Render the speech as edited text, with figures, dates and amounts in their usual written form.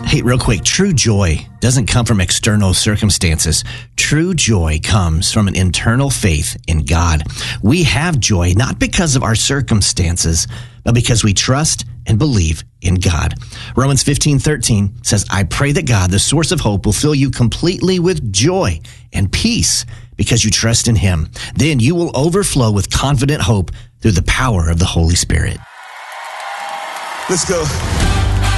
Hey, real quick, true joy doesn't come from external circumstances. True joy comes from an internal faith in God. We have joy not because of our circumstances, but because we trust and believe in God. Romans 15:13 says, I pray that God, the source of hope, will fill you completely with joy and peace because you trust in him. Then you will overflow with confident hope through the power of the Holy Spirit. Let's go.